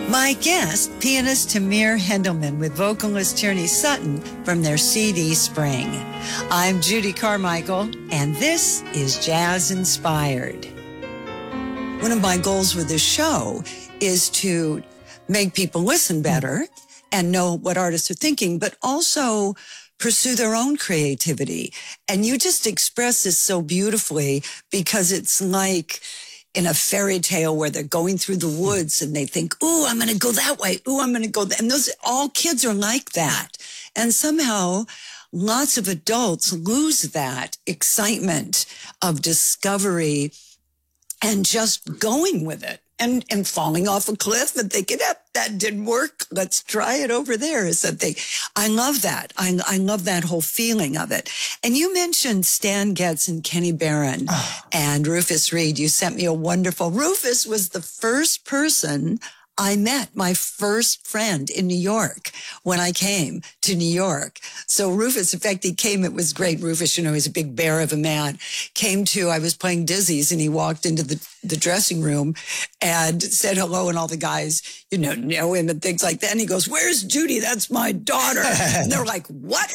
My guest, pianist Tamir Hendelman with vocalist Tierney Sutton from their CD Spring. I'm Judy Carmichael, and this is Jazz Inspired. One of my goals with this show is to make people listen better and know what artists are thinking, but also pursue their own creativity. And you just express this so beautifully, because it's like in a fairy tale where they're going through the woods and they think, ooh, I'm going to go that way. Ooh, I'm going to go that. And those, all kids are like that. And somehow lots of adults lose that excitement of discovery and just going with it and falling off a cliff and thinking, that didn't work. Let's try it over there. Is that I love that. I love that whole feeling of it. And you mentioned Stan Getz and Kenny Barron and Rufus Reid. You sent me a wonderful, Rufus was the first person I met, my first friend in New York when I came to New York. So Rufus, in fact, he came, it was great. Rufus, he's a big bear of a man, I was playing Dizzy's and he walked into the dressing room and said hello, and all the guys, know him and things like that. And he goes, "Where's Judy? That's my daughter." And they're like, "What?"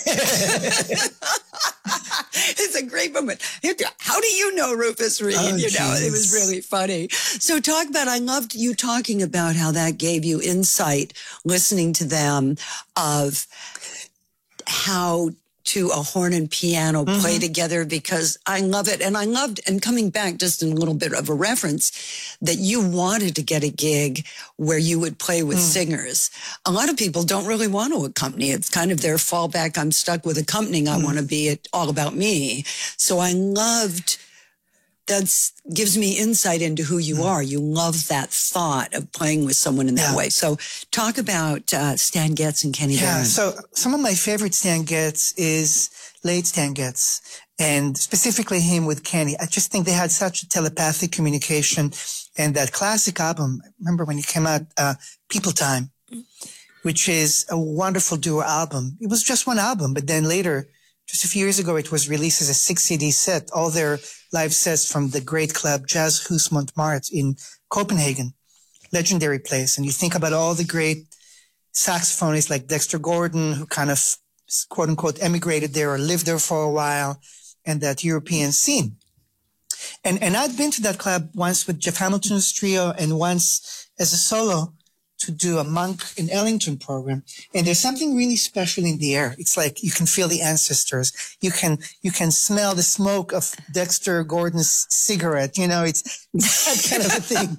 It's a great moment. How do you know Rufus Reid? It was really funny. So I loved you talking about how that gave you insight, listening to them, of how to a horn and piano play together, because I love it. And I loved, and coming back just in a little bit of a reference, that you wanted to get a gig where you would play with singers. A lot of people don't really want to accompany. It's kind of their fallback. I'm stuck with accompanying. I want to be all about me. So I loved, that gives me insight into who you are. You love that thought of playing with someone in that way. So talk about Stan Getz and Kenny Barron. So some of my favorite Stan Getz is late Stan Getz, and specifically him with Kenny. I just think they had such a telepathic communication. And that classic album, I remember when it came out, People Time, which is a wonderful duo album. It was just one album, but then later, just a few years ago, it was released as a 6 CD set, all their live sets from the great club Jazzhus Montmartre in Copenhagen, legendary place. And you think about all the great saxophonists like Dexter Gordon, who kind of, quote unquote, emigrated there or lived there for a while, and that European scene. And I'd been to that club once with Jeff Hamilton's trio and once as a solo to do a Monk in Ellington program. And there's something really special in the air. It's like you can feel the ancestors. You can smell the smoke of Dexter Gordon's cigarette. It's that kind of a thing.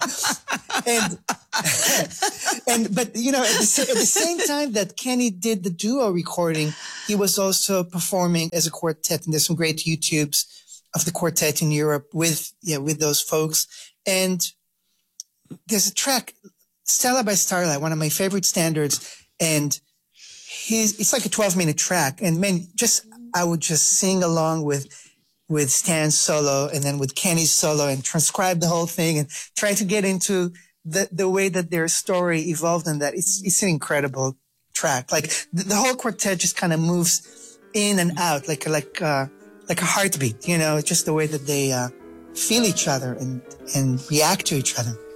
But at the same time that Kenny did the duo recording, he was also performing as a quartet. And there's some great YouTubes of the quartet in Europe with those folks. And there's a track, Stella by Starlight, one of my favorite standards, and it's like a 12-minute track. And man, I would just sing along with Stan's solo and then with Kenny's solo and transcribe the whole thing and try to get into the way that their story evolved, and that it's an incredible track. Like the whole quartet just kind of moves in and out like a heartbeat, just the way that they feel each other and react to each other.